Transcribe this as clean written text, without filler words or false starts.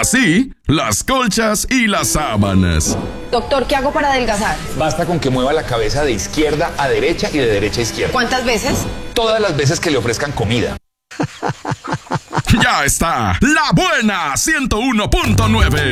Así, las colchas y las sábanas. Doctor, ¿qué hago para adelgazar? Basta con que mueva la cabeza de izquierda a derecha y de derecha a izquierda. ¿Cuántas veces? Todas las veces que le ofrezcan comida. Ya está, La Buena 101.9.